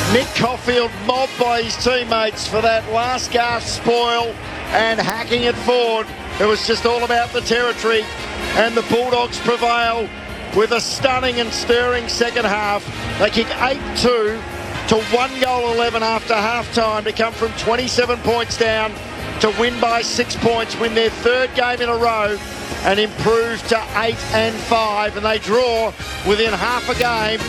Nick Caulfield mobbed by his teammates for that last gasp spoil and hacking it forward. It was just all about the territory, and the Bulldogs prevail with a stunning and stirring second half. They kick 8-2 to 1-goal 11 after half-time to come from 27 points down to win by 6 points, win their third game in a row and improve to 8-5, and they draw within half a game